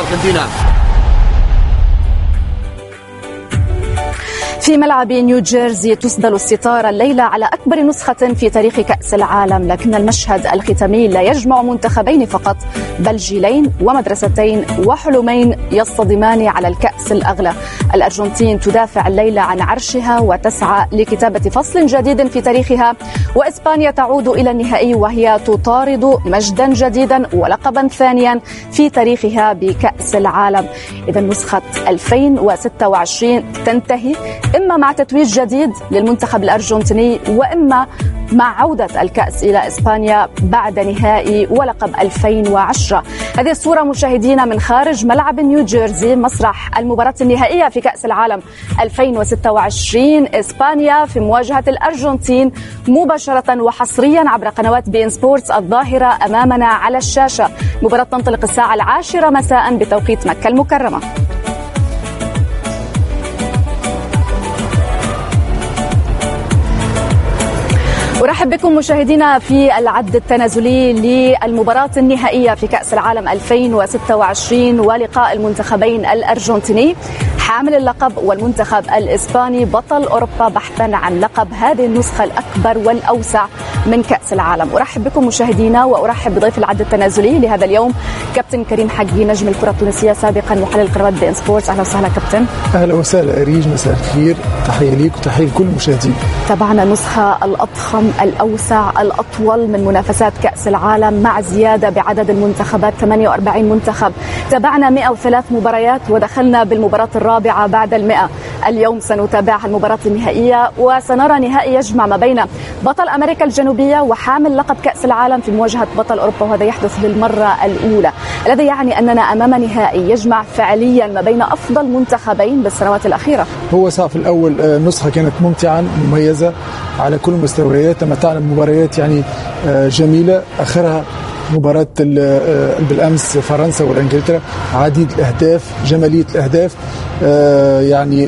أرجنتينا. في ملعب نيوجيرسي تسدل الستار الليلة على أكبر نسخة في تاريخ كأس العالم، لكن المشهد الختامي لا يجمع منتخبين فقط، بل جيلين ومدرستين وحلمين يصطدمان على الكأس الأغلى. الأرجنتين تدافع الليلة عن عرشها وتسعى لكتابة فصل جديد في تاريخها، وإسبانيا تعود إلى النهائي وهي تطارد مجدا جديدا ولقبا ثانيا في تاريخها بكأس العالم. إذا نسخة 2026 تنتهي إما مع تتويج جديد للمنتخب الأرجنتيني، وإما مع عودة الكأس إلى إسبانيا بعد نهائي ولقب 2010. هذه الصورة مشاهدينا من خارج ملعب نيوجيرسي، مسرح المباراة النهائية في كأس العالم 2026. إسبانيا في مواجهة الأرجنتين مباشرة وحصريا عبر قنوات بي إن سبورتس الظاهرة أمامنا على الشاشة. مباراة تنطلق الساعة 10 مساء بتوقيت مكة المكرمة. أرحب بكم مشاهدينا في العد التنازلي للمباراة النهائية في كأس العالم 2026 ولقاء المنتخبين الأرجنتيني حامل اللقب والمنتخب الإسباني بطل أوروبا بحثا عن لقب هذه النسخة الأكبر والأوسع من كأس العالم. أرحب بكم مشاهدينا وأرحب بضيف العد التنازلي لهذا اليوم كابتن كريم حقي نجم الكرة التونسية سابقا محلل قنوات بي إن سبورتس. أهلا وسهلا كابتن. أهلا وسهلا أريج، مساء الخير، تحية ليك وتحية لكل المشاهدين. تابعنا النسخة الأضخم الأوسع الأطول من منافسات كأس العالم مع زيادة بعدد المنتخبات 48 منتخب. تابعنا 103 مباريات ودخلنا بالمباراة الرابعة بعد 100. اليوم سنتابع المباراة النهائية وسنرى نهائي يجمع ما بين بطل أمريكا الجنوبية وحامل لقب كأس العالم في مواجهة بطل أوروبا، وهذا يحدث للمرة الأولى، الذي يعني أننا أمام نهائي يجمع فعليا ما بين أفضل منتخبين بالسنوات الأخيرة. هو صح، في الأول نسخة كانت ممتعة مميزة على كل المستويات، تمتعنا بمباريات يعني جميلة، آخرها مباراة بالأمس فرنسا والإنجلترا، عديد الأهداف، جمالية الأهداف، يعني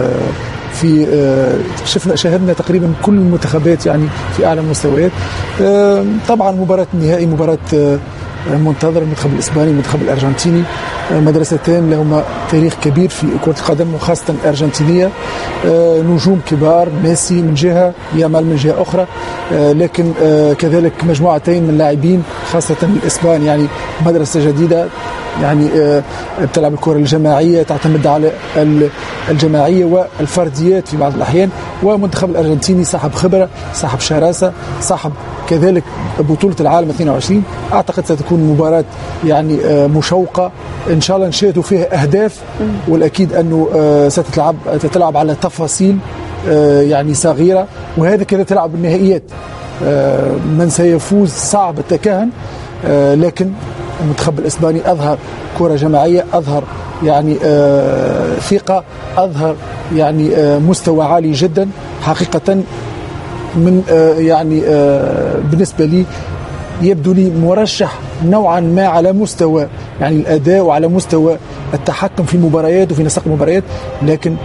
في شاهدنا تقريبا كل المنتخبات يعني في أعلى المستويات. طبعا مباراة النهائي مباراة منتظر، المنتخب الإسباني والمنتخب الأرجنتيني، مدرستين لهما تاريخ كبير في كرة القدم وخاصة الأرجنتينية، نجوم كبار، ميسي من جهة، يامال من جهة أخرى، لكن كذلك مجموعتين من لاعبين خاصة الإسبان يعني مدرسة جديدة، يعني بتلعب الكرة الجماعية، تعتمد على الجماعية والفرديات في بعض الأحيان، ومنتخب الأرجنتيني صاحب خبرة، صاحب شراسة، صاحب كذلك بطولة العالم 22. أعتقد ستكون مباراة يعني مشوقة، إن شاء الله نشاهدوا فيها أهداف، والأكيد أنه ستتلعب على تفاصيل يعني صغيرة، وهذا كذا تلعب بالنهائيات، من سيفوز صعب التكهن، لكن المنتخب الإسباني أظهر كرة جماعية، أظهر يعني ثقة، أظهر يعني مستوى عالي جدا حقيقة. من يعني بالنسبة لي يبدو لي مرشح نوعا ما على مستوى يعني الأداء وعلى مستوى التحكم في المباريات وفي نسق المباريات، لكن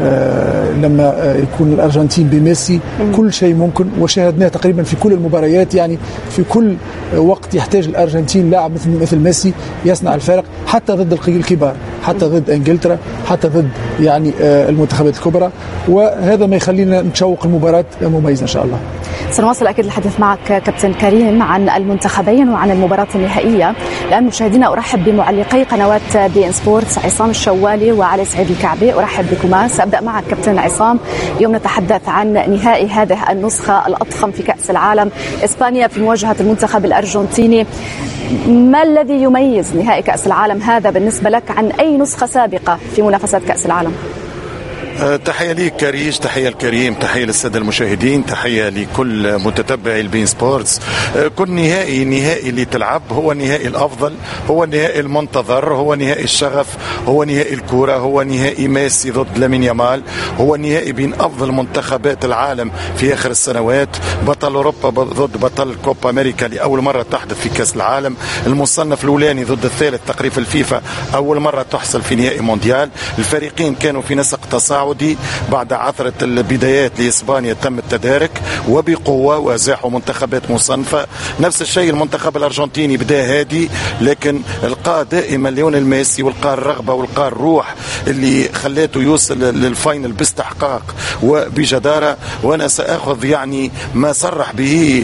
لما يكون الأرجنتين بميسي كل شيء ممكن، وشاهدناه تقريبا في كل المباريات، يعني في كل وقت يحتاج الأرجنتين لاعب مثل ميسي يصنع الفارق، حتى ضد الكبار، حتى ضد انجلترا، حتى ضد يعني المنتخبات الكبرى، وهذا ما يخلينا نتشوق المباراة مميزة إن شاء الله. سنواصل أكيد الحديث معك كابتن كريم عن المنتخبين وعن المباراة النهائية. الآن مشاهدينا أرحب بمعلقي قنوات بي إن سبورتس عصام الشوالي وعلي سعيد الكعبي. أرحب بكما. سأبدأ معك كابتن عصام. اليوم نتحدث عن نهائي هذه النسخة الأضخم في كأس العالم، إسبانيا في مواجهة المنتخب الأرجنتيني. ما الذي يميز نهائي كأس العالم هذا بالنسبة لك عن أي نسخة سابقة في منافسات كأس العالم؟ تحية ليك كريش، تحية الكريم، تحية للسادة المشاهدين، تحية لكل متتبعي البين سبورتس. كل نهائي اللي تلعب هو النهائي الأفضل، هو النهائي المنتظر، هو نهائي الشغف، هو نهائي الكرة، هو نهائي ميسي ضد لامين يامال، هو النهائي بين أفضل منتخبات العالم في آخر السنوات، بطل أوروبا ضد بطل كوبا أمريكا لأول مرة تحدث في كأس العالم، المصنف الأولاني ضد الثالث تقريبا الفيفا، أول مرة تحصل في نهائي مونديال، الفريقين كانوا في نسق تصاعد، السعودي بعد عثرة البدايات لإسبانيا تم التدارك وبقوة وازاحوا منتخبات مصنفة. نفس الشيء المنتخب الأرجنتيني بدأ هادي، لكن القى دائما ليونيل ميسي والقى الرغبة والقى الروح اللي خلاته يوصل للفاينل باستحقاق وبجدارة. وأنا سأخذ يعني ما صرح به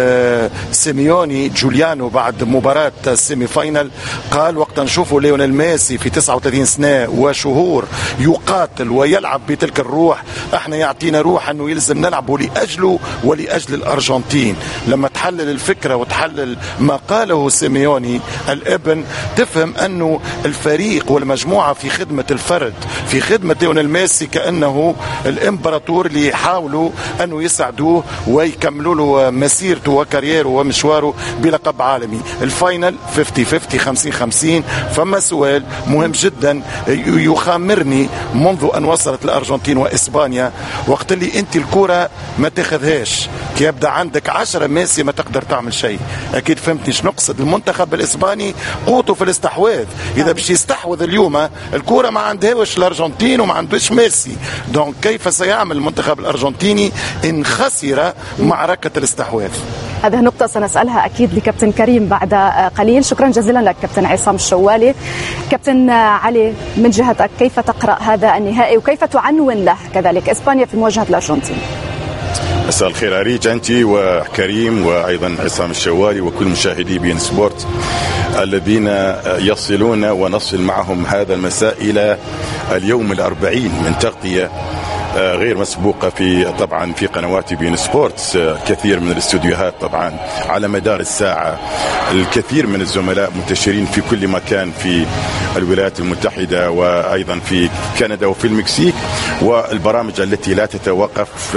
سيميوني جوليانو بعد مباراة السيمي فاينل، قال وقت نشوفوا ليونيل ميسي في 39 سنة وشهور يقاتل ويلعب بتلك الروح، احنا يعطينا روح انه يلزم نلعب لأجله ولأجل الأرجنتين. لما تحلل الفكرة وتحلل ما قاله سيميوني الابن تفهم انه الفريق والمجموعة في خدمة الفرد، في خدمة ليونيل ميسي كأنه الامبراطور اللي يحاولوا انه يساعدوه ويكملوا له مسيرته وكاريره ومشواره بلقب عالمي. الفاينل 50-50 50-50. فما سؤال مهم جدا يخامرني منذ ان وصلت الارجنتين واسبانيا، وقت اللي انت الكرة ما تاخذهاش كي يبدا عندك 10 ميسي ما تقدر تعمل شيء. اكيد فهمتني شنو نقصد. المنتخب الاسباني قوته في الاستحواذ، اذا باش يستحوذ اليوم الكرة ما عندهاش الارجنتين وما عندهاش ميسي، دونك كيف سيعمل المنتخب الارجنتيني ان خسر معركة الاستحواذ؟ هذه نقطة سنسألها أكيد لكابتن كريم بعد قليل. شكرا جزيلا لك كابتن عصام الشوالي. كابتن علي، من جهتك كيف تقرأ هذا النهائي وكيف تعنون له كذلك إسبانيا في مواجهة الأرجنتين؟ مساء الخير أريج أنت وكريم وأيضا عصام الشوالي وكل مشاهدي بين سبورت الذين يصلون ونصل معهم هذا المساء إلى اليوم 40 من تغطية غير مسبوقة طبعا في قنوات بين سبورتس. كثير من الاستوديوهات طبعا على مدار الساعة، الكثير من الزملاء منتشرين في كل مكان في الولايات المتحدة وأيضا في كندا وفي المكسيك، والبرامج التي لا تتوقف.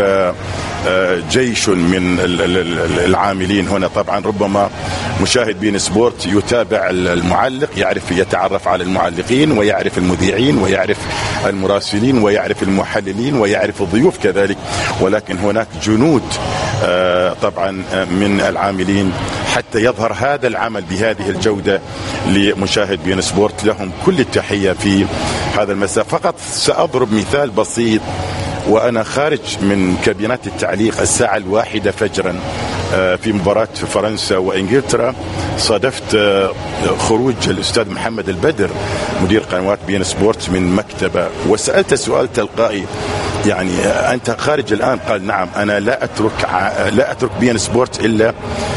جيش من العاملين هنا طبعا. ربما مشاهد بين سبورت يتابع المعلق، يتعرف على المعلقين ويعرف المذيعين ويعرف المراسلين ويعرف المحللين ويعرف الضيوف كذلك، ولكن هناك جنود طبعا من العاملين حتى يظهر هذا العمل بهذه الجودة لمشاهد بين سبورت. لهم كل التحية في هذا المساء. فقط سأضرب مثال بسيط وأنا خارج من كابينات التعليق الساعة 1 فجرا في مباراة فرنسا وإنجلترا، صادفت خروج الأستاذ محمد البدر مدير قنوات بين سبورت من مكتبه، وسألت سؤال تلقائي، يعني أنت خارج الآن؟ قال نعم، أنا لا أترك بين سبورت إلا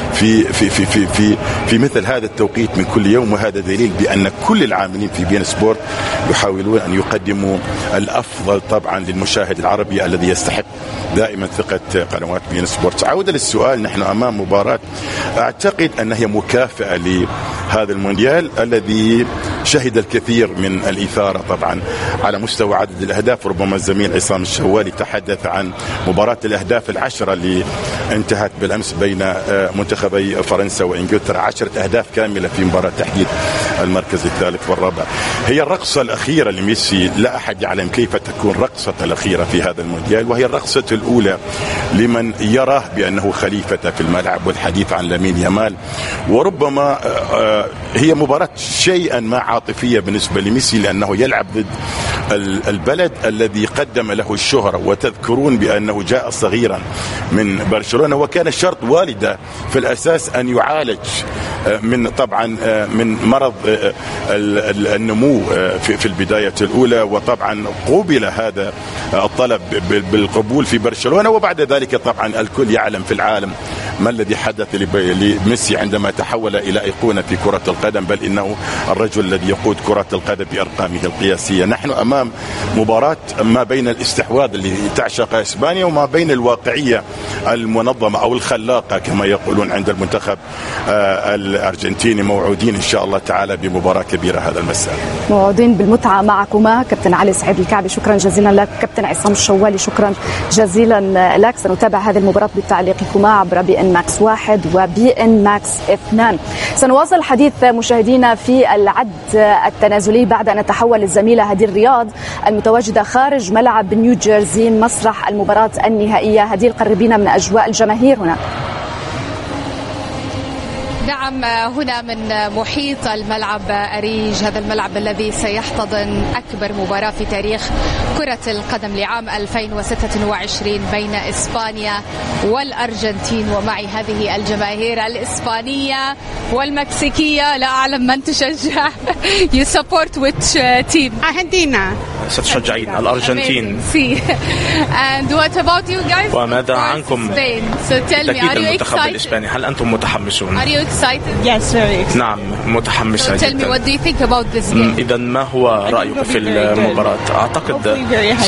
في مثل هذا التوقيت من كل يوم، وهذا دليل بأن كل العاملين في بين سبورت يحاولون أن يقدموا الأفضل طبعا للمشاهد العربي الذي يستحق دائما ثقة قنوات بين سبورت. عودة للسؤال، نحن أمام مباراة أعتقد أنها مكافأة لهذا المونديال الذي شهد الكثير من الإثارة طبعا على مستوى عدد الأهداف. ربما الزميل عصام الشوالي تحدث عن مباراة الأهداف العشرة اللي انتهت بالأمس بين منتخبي فرنسا وإنجلترا، 10 أهداف كاملة في مباراة تحديد المركز الثالث والرابع. هي الرقصة الأخيرة لميسي، لا أحد يعلم كيف تكون رقصة الأخيرة في هذا المونديال، وهي الرقصة الأولى لمن يراه بأنه خليفة في الملعب، والحديث عن لامين يامال. وربما هي مباراة شيئا ما عاطفية بالنسبة لميسي، لأنه يلعب ضد البلد الذي قدم له الشهرة. وتذكرون بأنه جاء صغيرا من برشلونة، وكان شرط والده في الأساس أن يعالج من مرض النمو في البداية الأولى، وطبعا قوبل هذا الطلب بالقبول في برشلونة. وبعد ذلك طبعا الكل يعلم في العالم ما الذي حدث لميسي عندما تحول إلى أيقونة في كرة القدم، بل إنه الرجل الذي يقود كرة القدم بأرقامه القياسية. نحن أمام مباراة ما بين الاستحواذ اللي تعشق إسبانيا وما بين الواقعية المنظمة أو الخلاقة كما يقولون عند المنتخب الأرجنتيني. موعودين إن شاء الله تعالى بمباراة كبيرة هذا المساء. موعودين بالمتعة معكما. كابتن علي سعيد الكعبي شكرا جزيلا لك. كابتن عصام الشوالي شكرا جزيلا لك. سنتابع هذه المباراة بتعليقكما عبر BN Max 1 وBN Max 2. سنواصل الحديث مشاهدينا في العد التنازلي بعد أن تحول الزميلة هدير رياض المتواجدة خارج ملعب نيو جيرسي مسرح المباراة النهائية. هدير، قربينا من أجواء الجماهير هنا. نعم، هنا من محيط الملعب أريج، هذا الملعب الذي سيحتضن أكبر مباراة في تاريخ كرة القدم لعام 2026 بين إسبانيا والأرجنتين. ومعي هذه الجماهير الإسبانية والمكسيكية، لا أعلم من تشجع. You support which team? Argentina. ستشجعين الأرجنتين. And what about you guys? وماذا عنكم؟ So tell me, are you المنتخب excited? الإسباني، هل أنتم متحمسون؟ Are you excited? Yes, very excited. نعم، متحمسة So tell me, جدا. what do you think about this game? إذا ما هو رأيك في المباراة؟ أعتقد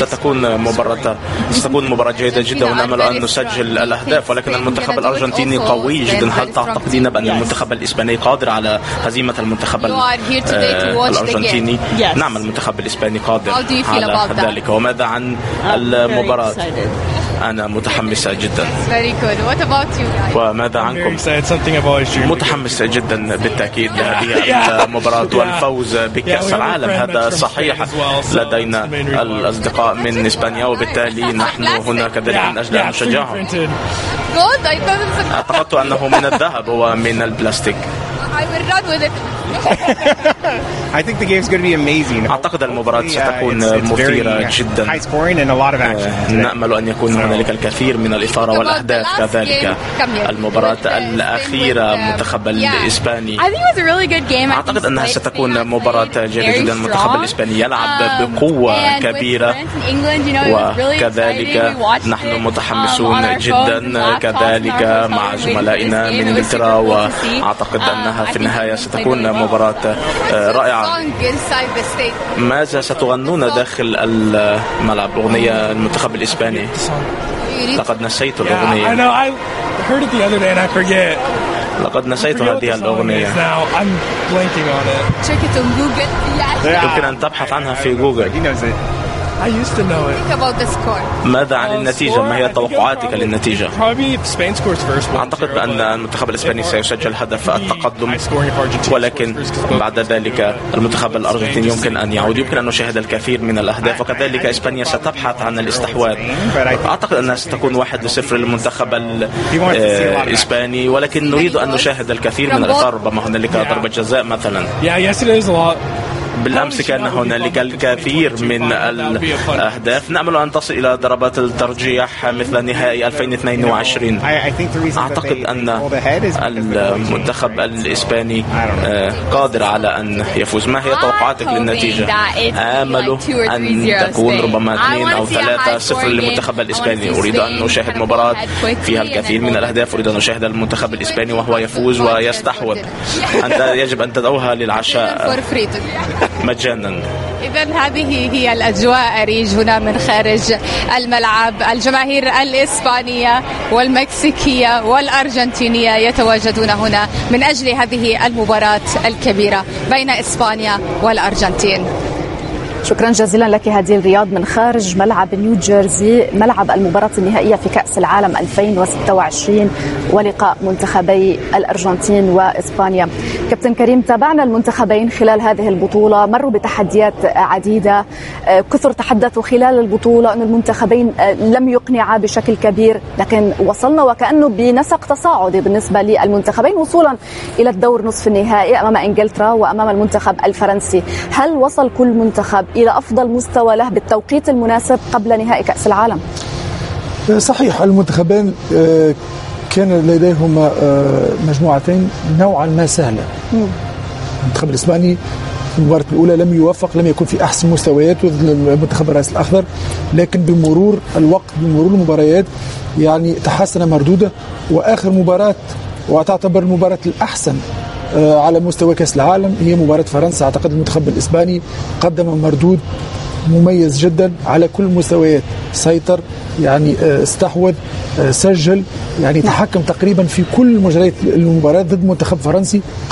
ستكون مباراة جيدة جدا، ونأمل أن نسجل الأهداف، ولكن المنتخب الأرجنتيني قوي جدا. هل تعتقدين بأن المنتخب الإسباني قادر على هزيمة المنتخب الأرجنتيني؟ نعم، المنتخب الإسباني قادر على ذلك. وماذا عن المباراة؟ أنا متحمسة جدا. وماذا عنكم؟ متحمس جدا بالتأكيد لهذه المباراة والفوز بكأس العالم. هذا صحيح، لدينا الأصدقاء من إسبانيا وبالتالي نحن هنا كذلك من أجل أن نشجعهم. اعتقدت أنه من الذهب ومن البلاستيك. I think the game's going to be amazing. أعتقد المباراة ستكون مثيرة جدا. نأمل أن يكون هنالك الكثير من الإثارة والأهداف. كذلك المباراة الأخيرة المنتخب الإسباني، أعتقد أنها ستكون مباراة جيدة جدا. المنتخب الإسباني يلعب بقوة كبيرة، وكذلك نحن متحمسون جدا كذلك مع زملائنا من إنجلترا، وأعتقد أنها في النهاية ستكون مباراة رائعة. ماذا ستغنون داخل الملعب؟ أغنية المنتخب الإسباني، لقد نسيت الأغنية. لقد نسيت هذه الأغنية. يمكن أن تبحث عنها في جوجل. ماذا عن النتيجة؟ ما هي توقعاتك للنتيجة؟ أعتقد بأن المنتخب الإسباني سيسجل هدف التقدم، ولكن بعد ذلك المنتخب الأرجنتيني يمكن أن يعود. يمكن أن نشاهد الكثير من الأهداف، وكذلك إسبانيا ستبحث عن الاستحواذ. أعتقد أنها ستكون 1-0 للمنتخب الإسباني، ولكن نريد أن نشاهد الكثير من الإثارة. ربما هنالك ضربة جزاء مثلا. بالأمس كان هنالك الكثير من الأهداف. نأمل أن تصل إلى ضربات الترجيح مثل نهائي 2022. أعتقد أن المنتخب الإسباني قادر على أن يفوز. ما هي توقعاتك للنتيجة؟ آمل أن تكون ربما 2 أو 3-0 للمنتخب الإسباني. أريد أن أشاهد مباراة فيها الكثير من الأهداف. أريد أن أشاهد المنتخب الإسباني وهو يفوز ويستحوذ. أنت يجب أن تدعوها للعشاء مجانا. إذن هذه هي الأجواء أريج هنا من خارج الملعب. الجماهير الإسبانية والمكسيكية والأرجنتينية يتواجدون هنا من أجل هذه المباراة الكبيرة بين إسبانيا والأرجنتين. شكرا جزيلا لك هديل رياض من خارج ملعب نيو جيرسي، ملعب المباراة النهائية في كأس العالم 2026 ولقاء منتخبي الأرجنتين وإسبانيا. كابتن كريم، تابعنا المنتخبين خلال هذه البطولة، مروا بتحديات عديدة. كثر تحدثوا خلال البطولة أن المنتخبين لم يقنعا بشكل كبير، لكن وصلنا وكأنه بنسق تصاعدي بالنسبة للمنتخبين وصولا إلى الدور نصف النهائي أمام إنجلترا وأمام المنتخب الفرنسي. هل وصل كل منتخب إلى أفضل مستوى له بالتوقيت المناسب قبل نهائي كأس العالم؟ صحيح، المنتخبين كان لديهما مجموعتين نوعا ما سهلة. المنتخب الإسباني في المباراة الأولى لم يوفق، لم يكن في أحسن مستوياته المنتخب الرئيس الأخضر، لكن بمرور الوقت بمرور المباريات يعني تحسن مردوده. وآخر مباراة وتعتبر المباراة الأحسن على مستوى كأس العالم هي مباراة فرنسا. أعتقد المنتخب الإسباني قدم مردود مميز جدا على كل المستويات، سيطر يعني استحوذ سجل يعني تحكم تقريبا في كل مجريات المباراة ضد منتخب فرنسي.